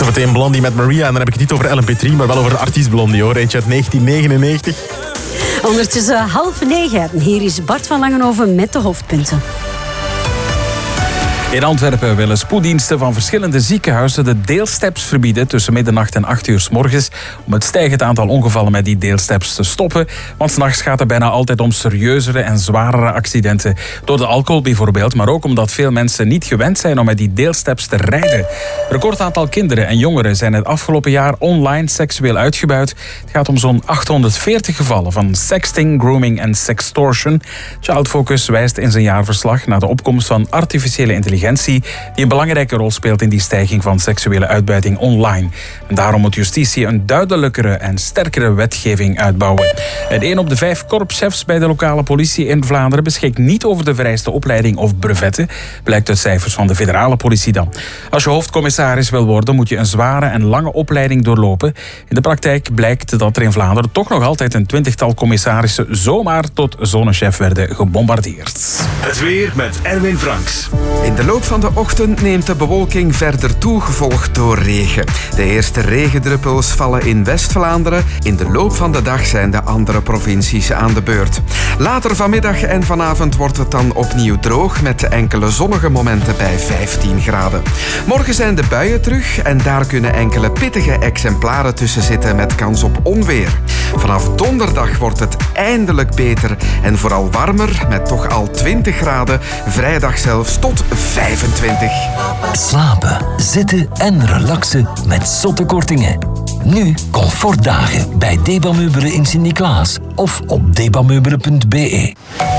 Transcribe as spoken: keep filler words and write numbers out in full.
Zometeen Blondie met Maria. En dan heb ik het niet over L M P drie, maar wel over de artiest Blondie, hoor. Eentje uit negentien negenennegentig. Ondertussen half negen. Hier is Bart van Langenhoven met de hoofdpunten. In Antwerpen willen spoeddiensten van verschillende ziekenhuizen de deelsteps verbieden tussen middernacht en acht uur 's morgens om het stijgend aantal ongevallen met die deelsteps te stoppen. Want 's nachts gaat het bijna altijd om serieuzere en zwarere accidenten. Door de alcohol bijvoorbeeld, maar ook omdat veel mensen niet gewend zijn om met die deelsteps te rijden. Een recordaantal kinderen en jongeren zijn het afgelopen jaar online seksueel uitgebuit. Het gaat om zo'n achthonderdveertig gevallen van sexting, grooming en sextortion. Child Focus wijst in zijn jaarverslag naar de opkomst van artificiële intelligentie die een belangrijke rol speelt in die stijging van seksuele uitbuiting online. En daarom moet justitie een duidelijkere en sterkere wetgeving uitbouwen. En één op de vijf korpschefs bij de lokale politie in Vlaanderen beschikt niet over de vereiste opleiding of brevetten, blijkt uit cijfers van de federale politie dan. Als je hoofdcommissaris wil worden, moet je een zware en lange opleiding doorlopen. In de praktijk blijkt dat er in Vlaanderen toch nog altijd een twintigtal commissarissen zomaar tot zonnechef werden gebombardeerd. Het weer met Erwin Franks. In de loop van de ochtend neemt de bewolking verder toe, gevolgd door regen. De eerste regendruppels vallen in West-Vlaanderen. In de loop van de dag zijn de andere provincies aan de beurt. Later vanmiddag en vanavond wordt het dan opnieuw droog met enkele zonnige momenten bij vijftien graden. Morgen zijn de buien terug en daar kunnen enkele pittige exemplaren tussen zitten met kans op onweer. Vanaf donderdag wordt het eindelijk beter en vooral warmer met toch al twintig graden. Vrijdag zelfs tot vijfentwintig. Slapen, zitten en relaxen met zotte kortingen. Nu comfortdagen bij Debameubelen in Sint-Niklaas of op debameubelen punt be.